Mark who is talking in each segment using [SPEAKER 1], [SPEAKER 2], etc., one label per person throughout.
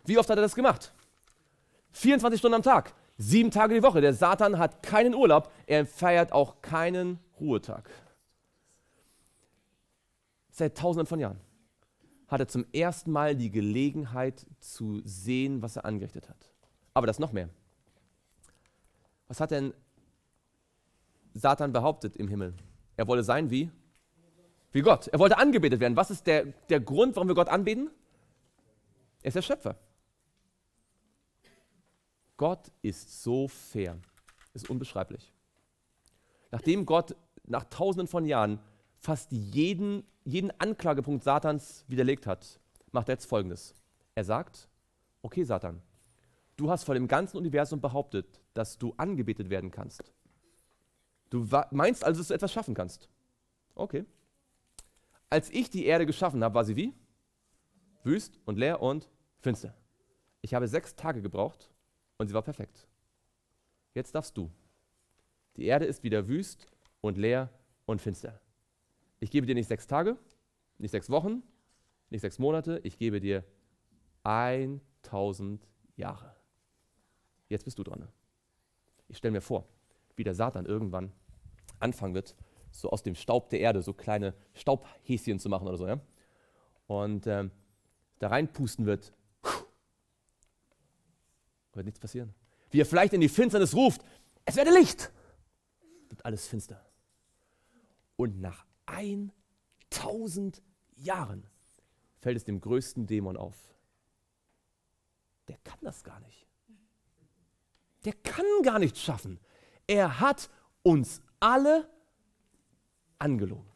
[SPEAKER 1] Wie oft hat er das gemacht? 24 Stunden am Tag, 7 Tage die Woche. Der Satan hat keinen Urlaub, er feiert auch keinen Ruhetag. Seit Tausenden von Jahren hat er zum ersten Mal die Gelegenheit zu sehen, was er angerichtet hat. Aber das noch mehr. Was hat denn Satan behauptet im Himmel? Er wolle sein wie Gott. Er wollte angebetet werden. Was ist der Grund, warum wir Gott anbeten? Er ist der Schöpfer. Gott ist so fair. Ist unbeschreiblich. Nachdem Gott nach Tausenden von Jahren fast jeden Anklagepunkt Satans widerlegt hat, macht er jetzt Folgendes. Er sagt, okay Satan, du hast vor dem ganzen Universum behauptet, dass du angebetet werden kannst. Du meinst also, dass du etwas schaffen kannst. Okay. Als ich die Erde geschaffen habe, war sie wie? Wüst und leer und finster. Ich habe 6 Tage gebraucht und sie war perfekt. Jetzt darfst du. Die Erde ist wieder wüst und leer und finster. Ich gebe dir nicht 6 Tage, nicht 6 Wochen, nicht 6 Monate, ich gebe dir 1000 Jahre. Jetzt bist du dran. Ich stelle mir vor, wie der Satan irgendwann anfangen wird, so aus dem Staub der Erde so kleine Staubhäschen zu machen oder so, ja? Und da reinpusten wird nichts passieren. Wie er vielleicht in die Finsternis ruft, es werde Licht. Wird alles finster. Und nach 1000 Jahren fällt es dem größten Dämon auf. Der kann das gar nicht. Der kann gar nichts schaffen. Er hat uns alle angelogen.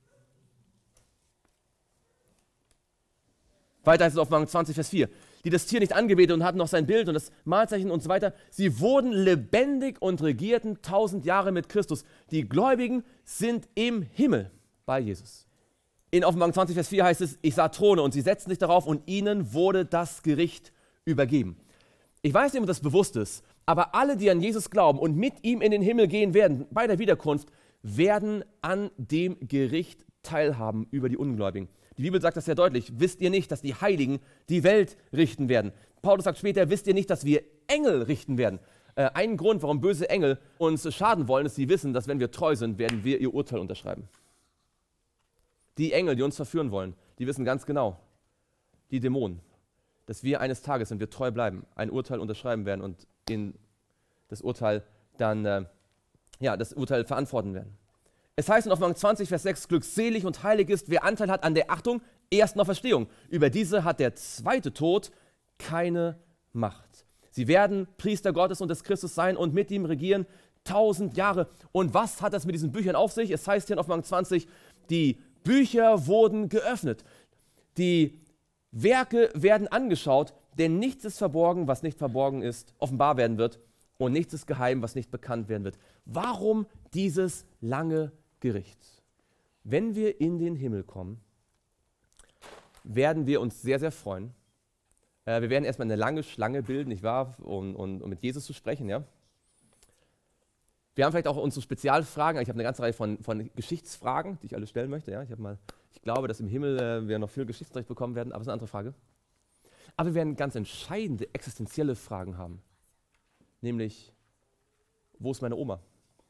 [SPEAKER 1] Weiter heißt es auf Offenbarung 20, Vers 4. Die das Tier nicht angebetet und hatten noch sein Bild und das Mahlzeichen und so weiter. Sie wurden lebendig und regierten 1000 Jahre mit Christus. Die Gläubigen sind im Himmel bei Jesus. In Offenbarung 20, Vers 4 heißt es, ich sah Throne und sie setzten sich darauf und ihnen wurde das Gericht übergeben. Ich weiß nicht, ob das bewusst ist, aber alle, die an Jesus glauben und mit ihm in den Himmel gehen werden, bei der Wiederkunft, werden an dem Gericht teilhaben über die Ungläubigen. Die Bibel sagt das sehr deutlich. Wisst ihr nicht, dass die Heiligen die Welt richten werden? Paulus sagt später, wisst ihr nicht, dass wir Engel richten werden? Ein Grund, warum böse Engel uns schaden wollen, ist, sie wissen, dass wenn wir treu sind, werden wir ihr Urteil unterschreiben. Die Engel, die uns verführen wollen, die wissen ganz genau, die Dämonen, dass wir eines Tages, wenn wir treu bleiben, ein Urteil unterschreiben werden und in das Urteil dann, das Urteil verantworten werden. Es heißt in Offenbarung 20, Vers 6, glückselig und heilig ist, wer Anteil hat an der Achtung, ersten Auferstehung. Über diese hat der zweite Tod keine Macht. Sie werden Priester Gottes und des Christus sein und mit ihm regieren 1000 Jahre. Und was hat das mit diesen Büchern auf sich? Es heißt hier in Offenbarung 20, die Bücher wurden geöffnet. Die Werke werden angeschaut, denn nichts ist verborgen, was nicht verborgen ist, offenbar werden wird. Und nichts ist geheim, was nicht bekannt werden wird. Warum dieses lange Gericht? Wenn wir in den Himmel kommen, werden wir uns sehr, sehr freuen. Wir werden erstmal eine lange Schlange bilden, nicht wahr, um mit Jesus zu sprechen. Ja? Wir haben vielleicht auch unsere Spezialfragen. Ich habe eine ganze Reihe von Geschichtsfragen, die ich alle stellen möchte. Ja? Ich glaube, dass im Himmel wir noch viel Geschichtsunterricht bekommen werden, aber das ist eine andere Frage. Aber wir werden ganz entscheidende, existenzielle Fragen haben. Nämlich, wo ist meine Oma?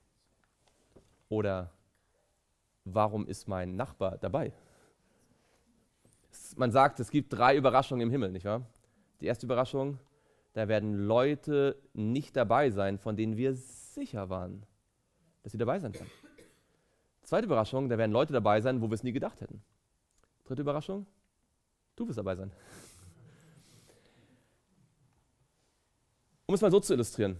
[SPEAKER 1] Oder warum ist mein Nachbar dabei? Man sagt, es gibt 3 Überraschungen im Himmel, nicht wahr? Die erste Überraschung, da werden Leute nicht dabei sein, von denen wir sicher waren, dass sie dabei sein können. Zweite Überraschung, da werden Leute dabei sein, wo wir es nie gedacht hätten. Dritte Überraschung, du wirst dabei sein. Um es mal so zu illustrieren.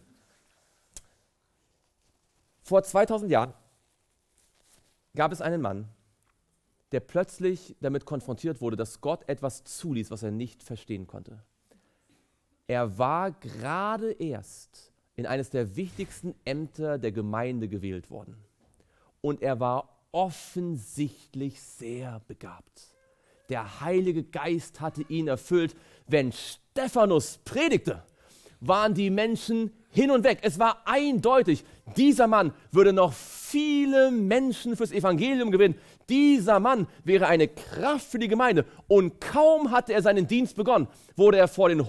[SPEAKER 1] Vor 2000 Jahren gab es einen Mann, der plötzlich damit konfrontiert wurde, dass Gott etwas zuließ, was er nicht verstehen konnte. Er war gerade erst in eines der wichtigsten Ämter der Gemeinde gewählt worden. Und er war offensichtlich sehr begabt. Der Heilige Geist hatte ihn erfüllt. Wenn Stephanus predigte, waren die Menschen hin und weg. Es war eindeutig, dieser Mann würde noch viele Menschen fürs Evangelium gewinnen. Dieser Mann wäre eine Kraft für die Gemeinde. Und kaum hatte er seinen Dienst begonnen, wurde er vor den